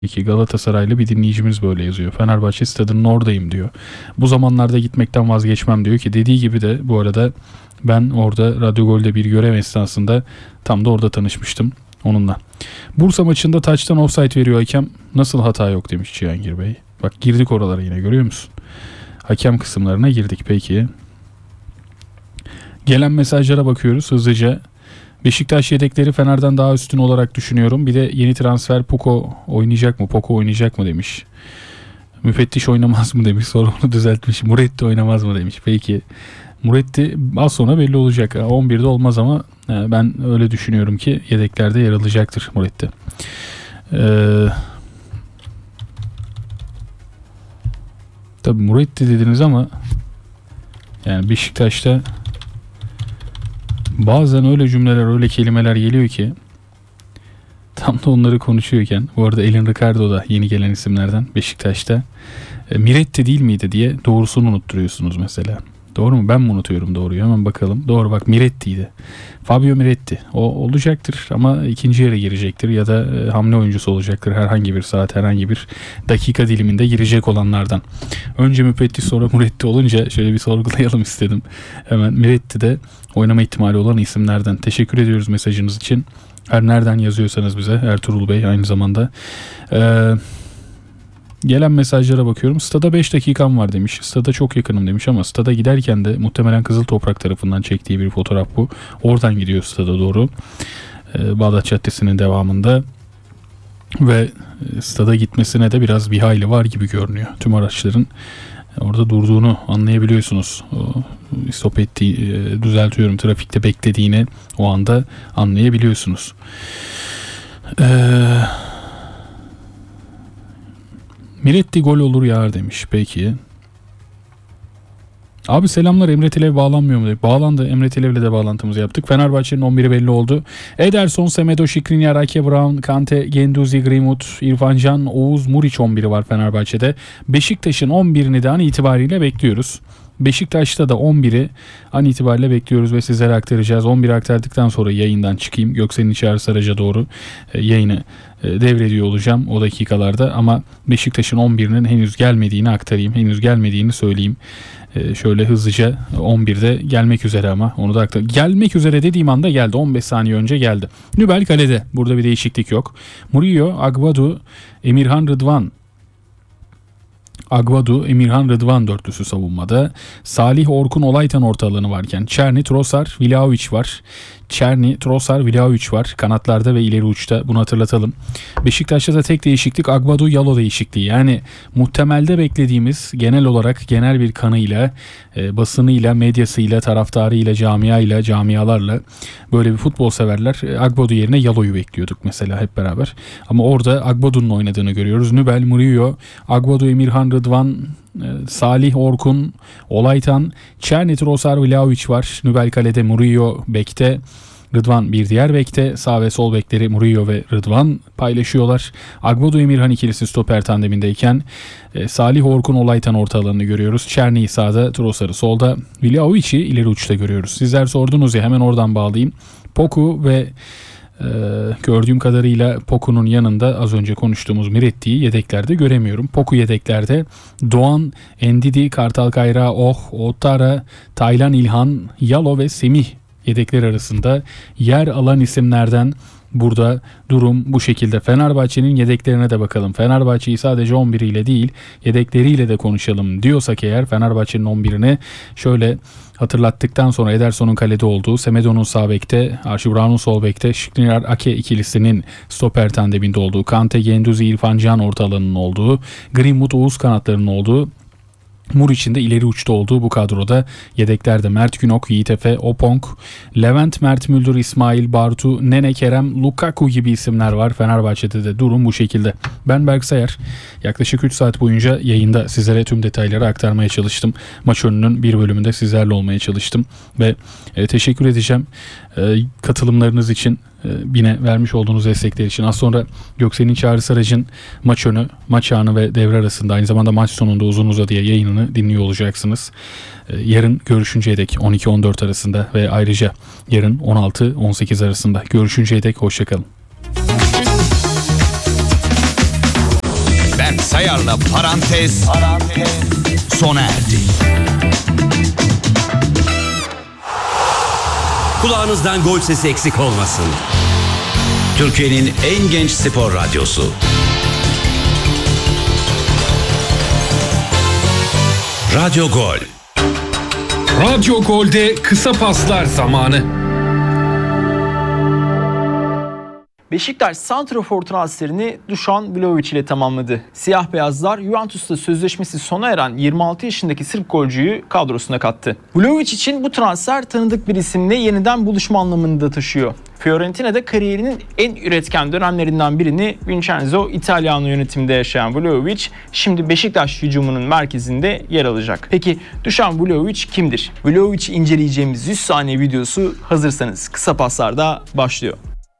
İki Galatasaraylı bir dinleyicimiz böyle yazıyor. Fenerbahçe stadının oradayım diyor. Bu zamanlarda gitmekten vazgeçmem diyor ki dediği gibi de bu arada ben orada Radyo Gol'de bir görev esnasında tam da orada tanışmıştım onunla. Bursa maçında taçtan offside veriyor hakem. Nasıl hata yok demiş Cihangir Bey. Bak girdik oralara yine görüyor musun? Hakem kısımlarına girdik peki. Gelen mesajlara bakıyoruz hızlıca. Beşiktaş yedekleri Fener'den daha üstün olarak düşünüyorum. Bir de yeni transfer Poko oynayacak mı? Poko oynayacak mı demiş. Müfettiş oynamaz mı demiş. Sonra onu düzeltmiş. Muretti oynamaz mı demiş. Peki Muretti az sonra belli olacak. 11'de olmaz ama ben öyle düşünüyorum ki yedeklerde yer alacaktır Muretti. Tabii Muretti dediniz ama yani Beşiktaş'ta bazen öyle cümleler, öyle kelimeler geliyor ki tam da onları konuşuyorken, bu arada Elin Ricardo da yeni gelen isimlerden Beşiktaş'ta. Miretti değil miydi diye doğrusunu unutturuyorsunuz mesela. Doğru mu? Ben mi unutuyorum doğruyu? Hemen bakalım. Doğru bak, Miretti'ydi. Fabio Miretti. O olacaktır ama ikinci yere girecektir ya da hamle oyuncusu olacaktır. Herhangi bir saat, herhangi bir dakika diliminde girecek olanlardan. Önce Müfettiş sonra Miretti olunca şöyle bir sorgulayalım istedim. Hemen Miretti de oynama ihtimali olan isimlerden. Teşekkür ediyoruz mesajınız için. Her nereden yazıyorsanız bize, Ertuğrul Bey aynı zamanda. Gelen mesajlara bakıyorum. Stada 5 dakikam var demiş. Stada çok yakınım demiş ama stada giderken de muhtemelen Kızıl Toprak tarafından çektiği bir fotoğraf bu. Oradan gidiyor stada doğru. Bağdat Caddesi'nin devamında. Ve stada gitmesine de biraz bir hayli var gibi görünüyor. Tüm araçların orada durduğunu anlayabiliyorsunuz. Stop ettiği, düzeltiyorum, trafikte beklediğini o anda anlayabiliyorsunuz. Miretti gol olur ya demiş. Peki. Abi selamlar, Emre Tilev bağlanmıyor mu? Bağlandı. Emre Tilev'le de bağlantımızı yaptık. Fenerbahçe'nin 11'i belli oldu. Ederson, Semedo, Skriniar, Ake, Brown, Kante, Genduzi, Greenwood, İrfan Can, Oğuz, Muriç 11'i var Fenerbahçe'de. Beşiktaş'ın 11'ini de an itibariyle bekliyoruz. Beşiktaş'ta da 11'i an itibariyle bekliyoruz ve sizlere aktaracağız. 11'i aktardıktan sonra yayından çıkayım. Göksel'in Çağrı Saraç'a doğru yayını devrediyor olacağım o dakikalarda. Ama Beşiktaş'ın 11'inin henüz gelmediğini aktarayım. Henüz gelmediğini söyleyeyim. Şöyle hızlıca 11'de gelmek üzere ama onu da gelmek üzere dediğim anda geldi. 15 saniye önce geldi. Nübel kalede. Burada bir değişiklik yok. Murillo, Agbadu, Emirhan Rıdvan. Agbadu, Emirhan Rıdvan dörtlüsü savunmada. Salih, Orkun, Olaytan ortalığını varken Çerni, Trossard, Vlahovic var. Çerni, Trossard, Vlahovic var. Kanatlarda ve ileri uçta, bunu hatırlatalım. Beşiktaş'ta da tek değişiklik Agbadu, Yalo değişikliği. Yani muhtemelde beklediğimiz genel olarak genel bir kanıyla, basınıyla, medyasıyla, taraftarıyla, camiayla, camialarla böyle bir futbol severler. Agbadu yerine Yalo'yu bekliyorduk mesela hep beraber. Ama orada Agbadu'nun oynadığını görüyoruz. Nübel, Murillo, Agbadu, Emirhan Rıdvan, Salih, Orkun, Olaytan, Çerni, Trossard, Vlahovic var. Nübel kalede, Murillo bekte. Rıdvan bir diğer bekte. Sağ ve sol bekleri Murillo ve Rıdvan paylaşıyorlar. Agbadu Emirhan ikilisi stoper tandemindeyken Salih, Orkun, Olaytan ortalarını görüyoruz. Çerni'yi sağda, Trossard'ı solda. Vlahovic'i ileri uçta görüyoruz. Sizler sordunuz ya, hemen oradan bağlayayım. Poku ve gördüğüm kadarıyla Poku'nun yanında az önce konuştuğumuz Miretti'yi yedeklerde göremiyorum. Poku yedeklerde. Doğan, Endidi, Kartal Kayra, Otara, Taylan İlhan, Yalo ve Semih yedekler arasında yer alan isimlerden. Burada durum bu şekilde. Fenerbahçe'nin yedeklerine de bakalım. Fenerbahçe'yi sadece 11 ile değil yedekleriyle de konuşalım diyorsak eğer, Fenerbahçe'nin 11'ini şöyle hatırlattıktan sonra Ederson'un kalede olduğu, Semedo'nun sağ bekte, Archie Brown'un sol bekte, Skriniar Ake ikilisinin stoper tandeminde olduğu, Kante, Genduzi, İrfan Can ortalığının olduğu, Greenwood, Oğuz kanatlarının olduğu, Muriç'in de ileri uçta olduğu bu kadroda yedeklerde Mert Günok, Yiğit Efe, Opong, Levent, Mert Müldür, İsmail, Bartu, Nene, Kerem, Lukaku gibi isimler var. Fenerbahçe'de de durum bu şekilde. Ben Berk Sayar. Yaklaşık 3 saat boyunca yayında sizlere tüm detayları aktarmaya çalıştım. Maç önünün bir bölümünde sizlerle olmaya çalıştım. Ve teşekkür edeceğim katılımlarınız için. Yine vermiş olduğunuz destekler için. Az sonra Göksel'in Çağrı Saraç'ın maç önü, maç anı ve devre arasında aynı zamanda maç sonunda uzun uzadıya yayınını dinliyor olacaksınız. Yarın görüşünceye dek 12-14 arasında ve ayrıca yarın 16-18 arasında görüşünceye dek hoşçakalın. Sayar'la Parantez sona erdi. Kulağınızdan gol sesi eksik olmasın. Türkiye'nin en genç spor radyosu. Radyo Gol. Radyo Gol'de kısa paslar zamanı. Beşiktaş santrafor transferini Dušan Vlahović ile tamamladı. Siyah beyazlar Juventus'ta sözleşmesi sona eren 26 yaşındaki Sırp golcüyü kadrosuna kattı. Vlahović için bu transfer tanıdık bir isimle yeniden buluşma anlamını da taşıyor. Fiorentina'da kariyerinin en üretken dönemlerinden birini Vincenzo Italiano yönetiminde yaşayan Vlahović şimdi Beşiktaş hücumunun merkezinde yer alacak. Peki Dušan Vlahović kimdir? Vlahović'i inceleyeceğimiz 100 saniye videosu hazırsanız kısa paslarda başlıyor.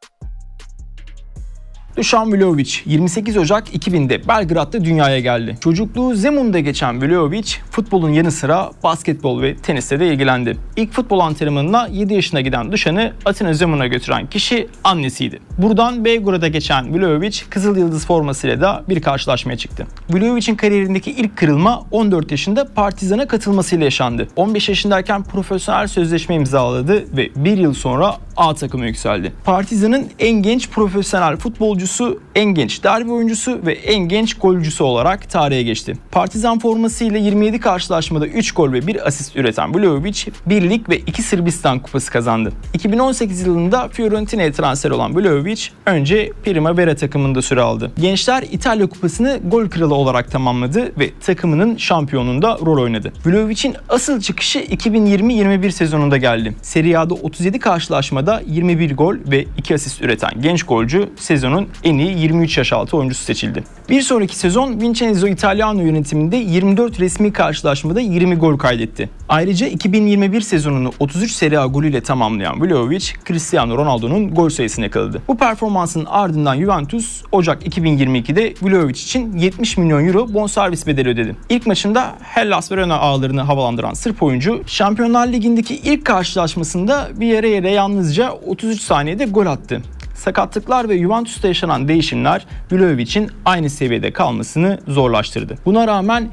Dušan Vlahović 28 Ocak 2000'de Belgrad'da dünyaya geldi. Çocukluğu Zemun'da geçen Vlahović futbolun yanı sıra basketbol ve tenisle de ilgilendi. İlk futbol antrenmanına 7 yaşına giden Dušan'ı Atina Zemun'a götüren kişi annesiydi. Buradan Belgrad'a geçen Vlahović Kızıl Yıldız formasıyla da bir karşılaşmaya çıktı. Vlahović'in kariyerindeki ilk kırılma 14 yaşında Partizan'a katılmasıyla yaşandı. 15 yaşındayken profesyonel sözleşme imzaladı ve bir yıl sonra A takıma yükseldi. Partizan'ın en genç profesyonel futbolcusu, en genç derbi oyuncusu ve en genç golcüsü olarak tarihe geçti. Partizan formasıyla 27 karşılaşmada 3 gol ve 1 asist üreten Vlahović 1 lig ve 2 Sırbistan kupası kazandı. 2018 yılında Fiorentina'ya transfer olan Vlahović önce Primavera takımında süre aldı. Gençler İtalya kupasını gol kralı olarak tamamladı ve takımının şampiyonluğunda rol oynadı. Vlahović'in asıl çıkışı 2020-21 sezonunda geldi. Serie A'da 37 karşılaşmada 21 gol ve 2 asist üreten genç golcü sezonun en iyi 23 yaş altı oyuncusu seçildi. Bir sonraki sezon Vincenzo Italiano yönetiminde 24 resmi karşılaşmada 20 gol kaydetti. Ayrıca 2021 sezonunu 33 Serie A golüyle tamamlayan Vlahović, Cristiano Ronaldo'nun gol sayısını yakaladı. Bu performansın ardından Juventus Ocak 2022'de Vlahović için 70 milyon euro bonservis bedeli ödedi. İlk maçında Hellas Verona ağlarını havalandıran Sırp oyuncu, Şampiyonlar Ligi'ndeki ilk karşılaşmasında Villarreal'e yalnızca 33 saniyede gol attı. Sakatlıklar ve Juventus'ta yaşanan değişimler Vlahović'in aynı seviyede kalmasını zorlaştırdı. Buna rağmen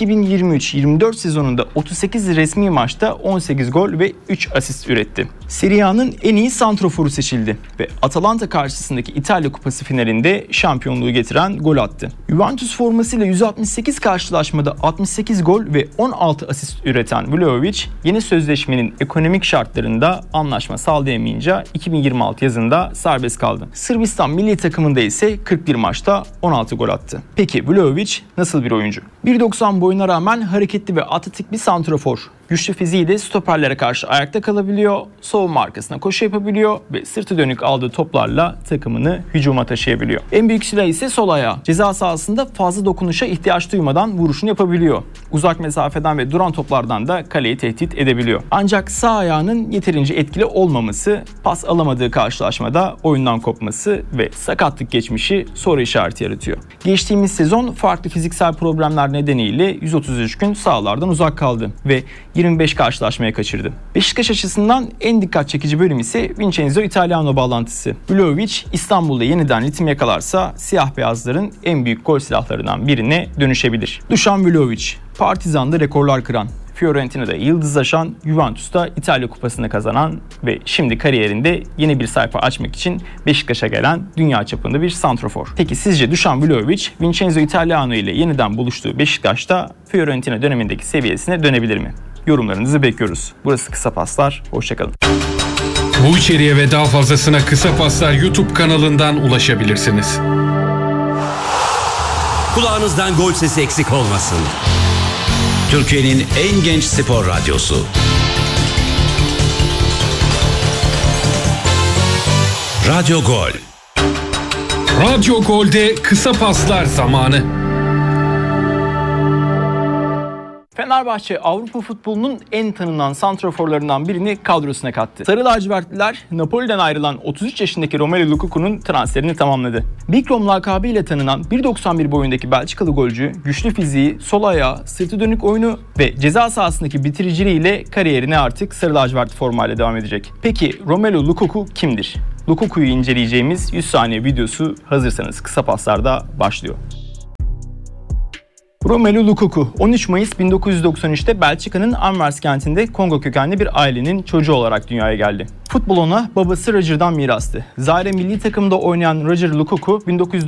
2023-24 sezonunda 38 resmi maçta 18 gol ve 3 asist üretti. Serie A'nın en iyi santroforu seçildi ve Atalanta karşısındaki İtalya Kupası finalinde şampiyonluğu getiren gol attı. Juventus formasıyla 168 karşılaşmada 68 gol ve 16 asist üreten Vlahović yeni sözleşmenin ekonomik şartlarında anlaşma sağlayamayınca 2026 yazında serbest kaldı. Sırbistan milli takımında ise 41 maçta 16 gol attı. Peki Vlahović nasıl bir oyuncu? 1.90 boyuna rağmen hareketli ve atletik bir santrafor. Güçlü fiziğiyle stoperlere karşı ayakta kalabiliyor, savunma arkasına koşu yapabiliyor ve sırtı dönük aldığı toplarla takımını hücuma taşıyabiliyor. En büyük silahı ise sol ayağı. Ceza sahasında fazla dokunuşa ihtiyaç duymadan vuruşunu yapabiliyor. Uzak mesafeden ve duran toplardan da kaleyi tehdit edebiliyor. Ancak sağ ayağının yeterince etkili olmaması, pas alamadığı karşılaşmada oyundan kopması ve sakatlık geçmişi soru işareti yaratıyor. Geçtiğimiz sezon farklı fiziksel problemler nedeniyle 133 gün sahalardan uzak kaldı ve 25 karşılaşmaya kaçırdı. Beşiktaş açısından en dikkat çekici bölüm ise Vincenzo Italiano bağlantısı. Vlahović İstanbul'da yeniden ritim yakalarsa siyah beyazların en büyük gol silahlarından birine dönüşebilir. Dušan Vlahović, Partizan'da rekorlar kıran, Fiorentina'da yıldızlaşan, Juventus'ta İtalya Kupası'nı kazanan ve şimdi kariyerinde yeni bir sayfa açmak için Beşiktaş'a gelen dünya çapında bir santrafor. Peki sizce Dušan Vlahović, Vincenzo Italiano ile yeniden buluştuğu Beşiktaş'ta Fiorentina dönemindeki seviyesine dönebilir mi? Yorumlarınızı bekliyoruz. Burası Kısa Paslar. Hoşçakalın. Bu içeriğe ve daha fazlasına Kısa Paslar YouTube kanalından ulaşabilirsiniz. Kulağınızdan gol sesi eksik olmasın. Türkiye'nin en genç spor radyosu. Radyo Gol. Radyo Gol'de Kısa Paslar zamanı. Fenerbahçe Avrupa futbolunun en tanınan santraforlarından birini kadrosuna kattı. Sarı lacivertliler Napoli'den ayrılan 33 yaşındaki Romelu Lukaku'nun transferini tamamladı. Big Rom lakabıyla tanınan 1.91 boyundaki Belçikalı golcü, güçlü fiziği, sol ayağı, sırtı dönük oyunu ve ceza sahasındaki bitiriciliğiyle kariyerine artık sarı lacivertli formayla devam edecek. Peki Romelu Lukaku kimdir? Lukaku'yu inceleyeceğimiz 100 saniye videosu hazırsanız Kısa Paslar'da başlıyor. Romelu Lukaku 13 Mayıs 1993'te Belçika'nın Anvers kentinde Kongo kökenli bir ailenin çocuğu olarak dünyaya geldi. Futbol ona babası Roger'dan mirastı. Zaire milli takımında oynayan Roger Lukaku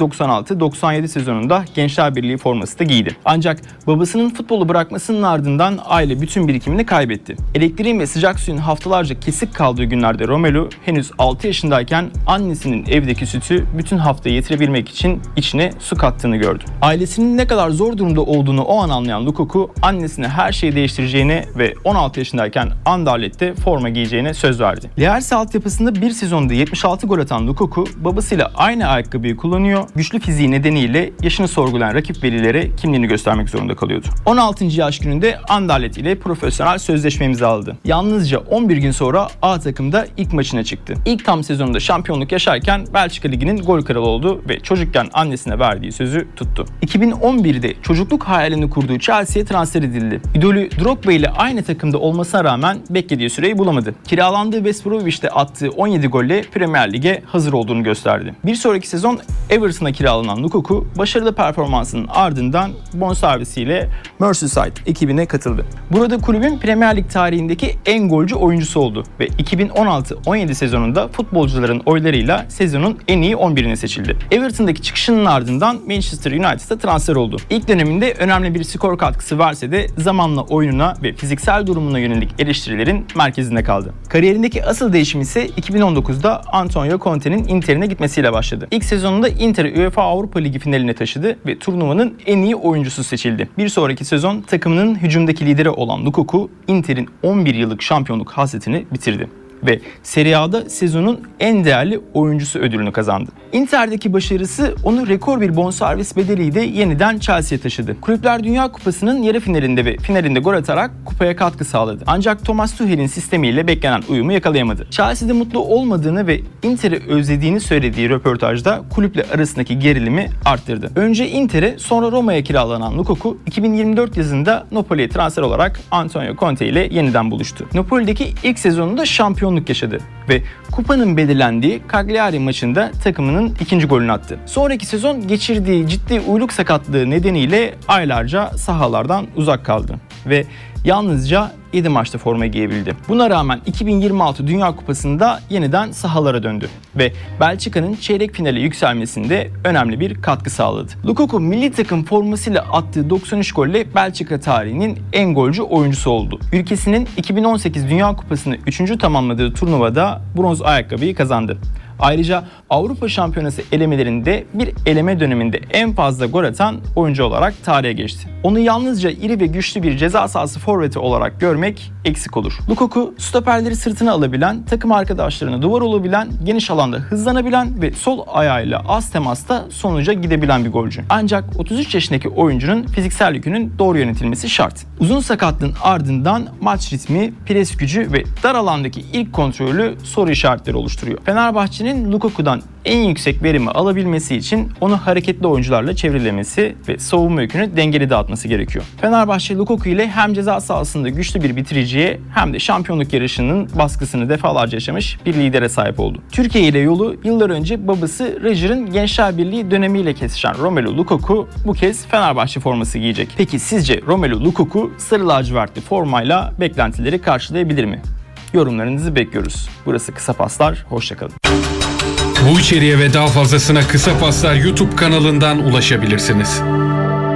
1996-97 sezonunda Gençler Birliği forması da giydi. Ancak babasının futbolu bırakmasının ardından aile bütün birikimini kaybetti. Elektriğin ve sıcak suyun haftalarca kesik kaldığı günlerde Romelu henüz 6 yaşındayken annesinin evdeki sütü bütün haftayı yetirebilmek için içine su kattığını gördü. Ailesinin ne kadar zor durumda olduğunu o an anlayan Lukaku annesine her şeyi değiştireceğine ve 16 yaşındayken Anderlet'te forma giyeceğine söz verdi. Lierse altyapısında bir sezonda 76 gol atan Lukaku babasıyla aynı ayakkabıyı kullanıyor, güçlü fiziği nedeniyle yaşını sorgulayan rakip velilere kimliğini göstermek zorunda kalıyordu. 16. yaş gününde Anderlet ile profesyonel sözleşme imzaladı. Yalnızca 11 gün sonra A takımda ilk maçına çıktı. İlk tam sezonunda şampiyonluk yaşarken Belçika Ligi'nin gol kralı oldu ve çocukken annesine verdiği sözü tuttu. 2011'de çocukluk hayalini kurduğu Chelsea'ye transfer edildi. İdolü Drogba ile aynı takımda olmasına rağmen beklediği süreyi bulamadı. Kiralandığı West Bromwich'te attığı 17 golle Premier Lig'e hazır olduğunu gösterdi. Bir sonraki sezon Everton'a kiralanan Lukaku başarılı performansının ardından bonservisiyle Merseyside ekibine katıldı. Burada kulübün Premier Lig tarihindeki en golcü oyuncusu oldu ve 2016-17 sezonunda futbolcuların oylarıyla sezonun en iyi 11'ine seçildi. Everton'daki çıkışının ardından Manchester United'a transfer oldu. İlk döneminde önemli bir skor katkısı verse de zamanla oyununa ve fiziksel durumuna yönelik eleştirilerin merkezinde kaldı. Kariyerindeki asıl değişim ise 2019'da Antonio Conte'nin Inter'ine gitmesiyle başladı. İlk sezonunda Inter'i UEFA Avrupa Ligi finaline taşıdı ve turnuvanın en iyi oyuncusu seçildi. Bir sonraki sezon takımının hücumdaki lideri olan Lukaku, Inter'in 11 yıllık şampiyonluk hasretini bitirdi ve Serie A'da sezonun en değerli oyuncusu ödülünü kazandı. Inter'deki başarısı onu rekor bir bonservis bedeliyle yeniden Chelsea'ye taşıdı. Kulüpler Dünya Kupası'nın yarı finalinde ve finalinde gol atarak kupaya katkı sağladı. Ancak Thomas Tuchel'in sistemiyle beklenen uyumu yakalayamadı. Chelsea'de mutlu olmadığını ve Inter'i özlediğini söylediği röportajda kulüple arasındaki gerilimi arttırdı. Önce Inter'e sonra Roma'ya kiralanan Lukaku 2024 yazında Napoli'ye transfer olarak Antonio Conte ile yeniden buluştu. Napoli'deki ilk sezonunda şampiyonluk yaşadı ve kupanın belirlendiği Cagliari maçında takımının ikinci golünü attı. Sonraki sezon geçirdiği ciddi uyluk sakatlığı nedeniyle aylarca sahalardan uzak kaldı ve yalnızca 7 maçta forma giyebildi. Buna rağmen 2026 Dünya Kupası'nda yeniden sahalara döndü ve Belçika'nın çeyrek finale yükselmesinde önemli bir katkı sağladı. Lukaku milli takım formasıyla attığı 93 golle Belçika tarihinin en golcü oyuncusu oldu. Ülkesinin 2018 Dünya Kupası'nı 3. tamamladığı turnuvada bronz ayakkabıyı kazandı. Ayrıca Avrupa Şampiyonası elemelerinde bir eleme döneminde en fazla gol atan oyuncu olarak tarihe geçti. Onu yalnızca iri ve güçlü bir ceza sahası forveti olarak görmek eksik olur. Lukaku, stoperleri sırtına alabilen, takım arkadaşlarına duvar olabilen, geniş alanda hızlanabilen ve sol ayağıyla az temasta sonuca gidebilen bir golcü. Ancak 33 yaşındaki oyuncunun fiziksel yükünün doğru yönetilmesi şart. Uzun sakatlığın ardından maç ritmi, pres gücü ve dar alandaki ilk kontrolü soru işaretleri oluşturuyor. Fenerbahçe'nin Lukaku'dan en yüksek verimi alabilmesi için onu hareketli oyuncularla çevrilemesi ve savunma yükünü dengeli dağıtması gerekiyor. Fenerbahçe Lukaku ile hem ceza sahasında güçlü bir bitiriciye hem de şampiyonluk yarışının baskısını defalarca yaşamış bir lidere sahip oldu. Türkiye ile yolu yıllar önce babası Roger'ın Gençler Birliği dönemiyle kesişen Romelu Lukaku bu kez Fenerbahçe forması giyecek. Peki sizce Romelu Lukaku sarı lacivertli formayla beklentileri karşılayabilir mi? Yorumlarınızı bekliyoruz. Burası Kısa Paslar, hoşça kalın. Bu içeriğe ve daha fazlasına Kısa Paslar YouTube kanalından ulaşabilirsiniz.